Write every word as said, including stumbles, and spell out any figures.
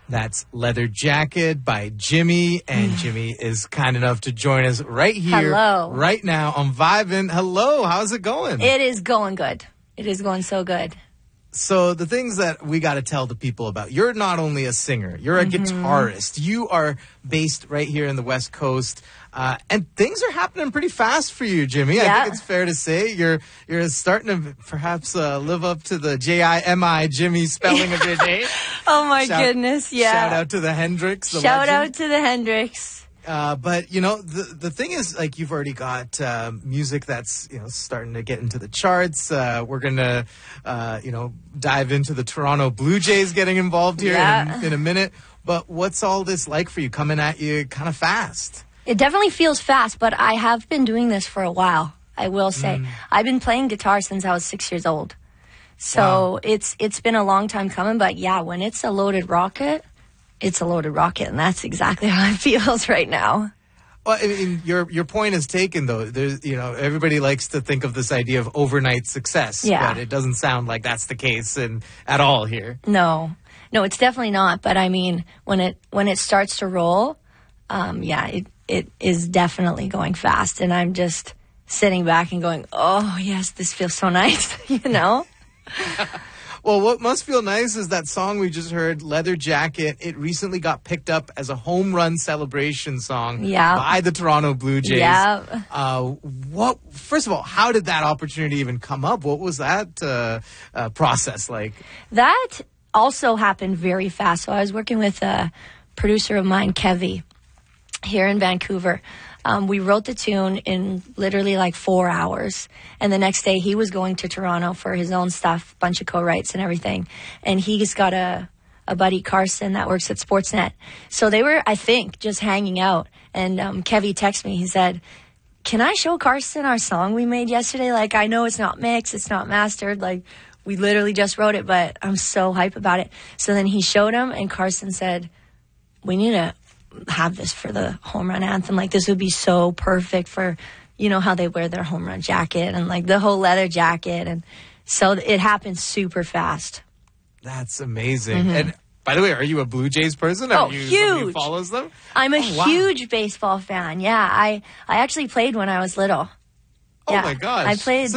That's Leather Jacket by Jimmy. And Jimmy is kind enough to join us right here, Hello. right now on Vibin'. Hello, how's it going? It is going good. It is going so good. So the things that we got to tell the people about, you're not only a singer, you're a mm-hmm. guitarist. You are based right here in the West Coast. Uh, and things are happening pretty fast for you, Jimmy. Yeah. I think it's fair to say you're you're starting to perhaps uh, live up to the J I M I Jimmy spelling of your name. Oh, my shout, goodness, yeah. Shout out to the Hendrix. The shout legend. out to the Hendrix. Uh, but, you know, the the thing is, like, you've already got uh, music that's, you know, starting to get into the charts. Uh, we're going to, uh, you know, dive into the Toronto Blue Jays getting involved here yeah. in, in a minute. But what's all this like for you, coming at you kind of fast? It definitely feels fast, but I have been doing this for a while, I will say. Mm. I've been playing guitar since I was six years old. So wow. it's it's been a long time coming. But, yeah, when it's a loaded rocket, it's a loaded rocket. And that's exactly how it feels right now. Well, I mean, your your point is taken, though. There's, you know, everybody likes to think of this idea of overnight success. Yeah. But it doesn't sound like that's the case in, at all here. No. No, it's definitely not. But, I mean, when it when it starts to roll, um, yeah, it, it is definitely going fast. And I'm just sitting back and going, oh, yes, this feels so nice, you know? Well, what must feel nice is that song we just heard, Leather Jacket. It recently got picked up as a home run celebration song yeah. by the Toronto Blue Jays. Yeah. Uh, what? First of all, how did that opportunity even come up? What was that uh, uh, process like? That also happened very fast. So I was working with a producer of mine, Kevy, here in Vancouver. Um, we wrote the tune in literally like four hours. And the next day he was going to Toronto for his own stuff, bunch of co-writes and everything. And he's got a, a buddy, Carson, that works at Sportsnet. So they were, I think, just hanging out. And um, Kevy texted me. He said, can I show Carson our song we made yesterday? Like, I know it's not mixed, it's not mastered. Like, we literally just wrote it, but I'm so hype about it. So then he showed him, and Carson said, we need to have this for the home run anthem. Like, this would be so perfect for, you know, how they wear their home run jacket and like the whole leather jacket. And so it happened super fast. That's amazing. Mm-hmm. And by the way, are you a Blue Jays person? Are oh, you huge. Who follows them? I'm a oh, wow. huge baseball fan. Yeah, I, I actually played when I was little. Oh yeah. my gosh. I played